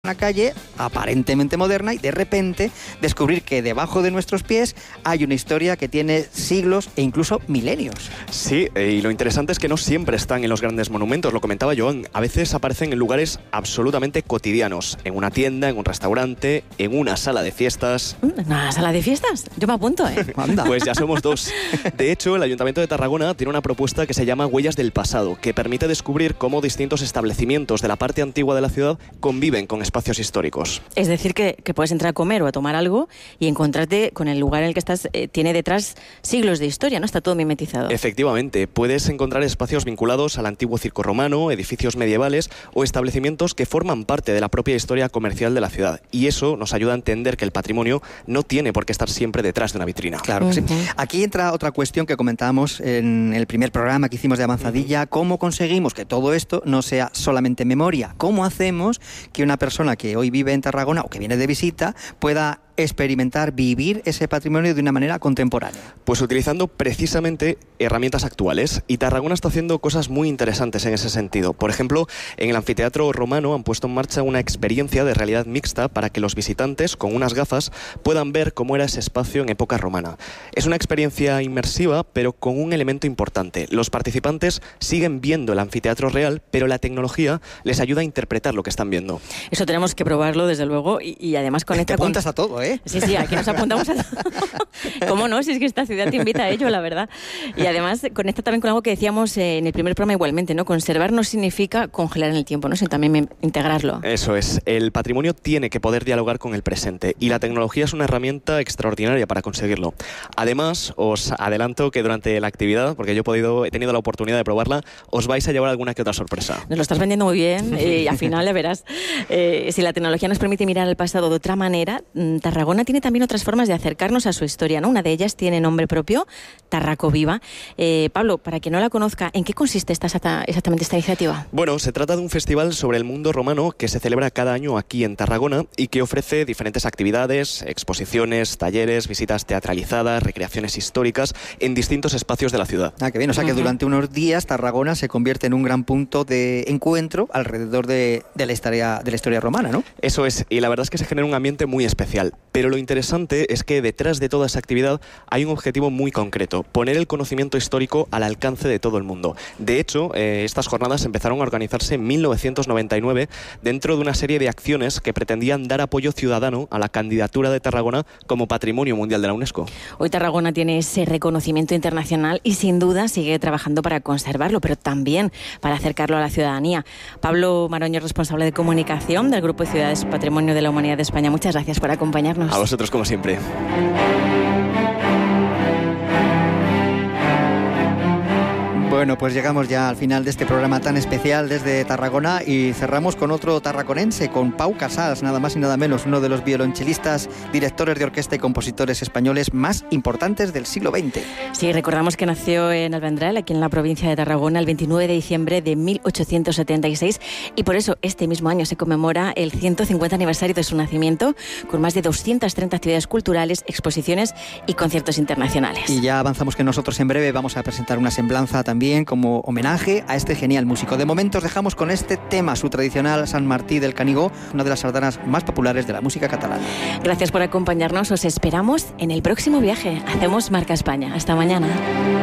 Una calle aparentemente moderna y de repente descubrir que debajo de nuestros pies hay una historia que tiene siglos e incluso milenios. Sí, y lo interesante es que no siempre están en los grandes monumentos, lo comentaba Joan, a veces aparecen en lugares absolutamente cotidianos, en una tienda, en un restaurante, en una sala de fiestas. ¿Una sala de fiestas? Yo me apunto, ¿eh? Pues ya somos dos. De hecho, el Ayuntamiento de Tarragona tiene una propuesta que se llama Huellas del Pasado, que permite descubrir cómo distintos establecimientos de la parte antigua de la ciudad conviven con espacios históricos. Es decir, que puedes entrar a comer o a tomar algo y encontrarte con el lugar en el que estás, tiene detrás siglos de historia, ¿no? Está todo mimetizado. Efectivamente, puedes encontrar espacios vinculados al antiguo circo romano, edificios medievales o establecimientos que forman parte de la propia historia comercial de la ciudad. Y eso nos ayuda a entender que el patrimonio no tiene por qué estar siempre detrás de una vitrina. Claro que sí. Aquí entra otra cuestión que comentábamos en el primer programa que hicimos de Avanzadilla. ¿Cómo conseguimos que todo esto no sea solamente memoria? ¿Cómo hacemos que una persona que hoy vive en Tarragona o que viene de visita pueda experimentar, vivir ese patrimonio de una manera contemporánea? Pues utilizando precisamente herramientas actuales, y Tarragona está haciendo cosas muy interesantes en ese sentido. Por ejemplo, en el anfiteatro romano han puesto en marcha una experiencia de realidad mixta para que los visitantes con unas gafas puedan ver cómo era ese espacio en época romana. Es una experiencia inmersiva, pero con un elemento importante. Los participantes siguen viendo el anfiteatro real, pero la tecnología les ayuda a interpretar lo que están viendo. Eso tenemos que probarlo, desde luego, y además conecta Te apuntas a todo, ¿eh? Sí, aquí nos apuntamos a todo. ¿Cómo no? Si es que esta ciudad te invita a ello, la verdad. Y además conecta también con algo que decíamos en el primer programa igualmente, ¿no? Conservar no significa congelar en el tiempo, ¿no? Sino también integrarlo. Eso es. El patrimonio tiene que poder dialogar con el presente y la tecnología es una herramienta extraordinaria para conseguirlo. Además, os adelanto que durante la actividad, porque yo he tenido la oportunidad de probarla, os vais a llevar alguna que otra sorpresa. Nos lo estás vendiendo muy bien y al final ya verás. Si la tecnología nos permite mirar al pasado de otra manera, Tarragona tiene también otras formas de acercarnos a su historia, ¿no? Una de ellas tiene nombre propio, Tarraco Viva. Pablo, para quien no la conozca, ¿en qué consiste exactamente esta iniciativa? Bueno, se trata de un festival sobre el mundo romano que se celebra cada año aquí en Tarragona y que ofrece diferentes actividades, exposiciones, talleres, visitas teatralizadas, recreaciones históricas en distintos espacios de la ciudad. Ah, qué bien. O sea que durante unos días Tarragona se convierte en un gran punto de encuentro alrededor de la historia romana, ¿no? Eso es, y la verdad es que se genera un ambiente muy especial. Pero lo interesante es que detrás de toda esa actividad hay un objetivo muy concreto: poner el conocimiento histórico al alcance de todo el mundo. De hecho, estas jornadas empezaron a organizarse en 1999 dentro de una serie de acciones que pretendían dar apoyo ciudadano a la candidatura de Tarragona como Patrimonio Mundial de la UNESCO. Hoy Tarragona tiene ese reconocimiento internacional y sin duda sigue trabajando para conservarlo, pero también para acercarlo a la ciudadanía. Pablo Maroño, responsable de comunicación del Grupo de Ciudades Patrimonio de la Humanidad de España, muchas gracias por acompañarnos. A vosotros, como siempre. Bueno, pues llegamos ya al final de este programa tan especial desde Tarragona y cerramos con otro tarraconense, con Pau Casals, nada más y nada menos, uno de los violonchelistas, directores de orquesta y compositores españoles más importantes del siglo XX. Sí, recordamos que nació en Alvendral, aquí en la provincia de Tarragona, el 29 de diciembre de 1876 y por eso este mismo año se conmemora el 150 aniversario de su nacimiento, con más de 230 actividades culturales, exposiciones y conciertos internacionales. Y ya avanzamos que nosotros en breve vamos a presentar una semblanza también como homenaje a este genial músico. De momento os dejamos con este tema, su tradicional Sant Martí del Canigó, una de las sardanas más populares de la música catalana. Gracias por acompañarnos, os esperamos en el próximo viaje. Hacemos Marca España. Hasta mañana.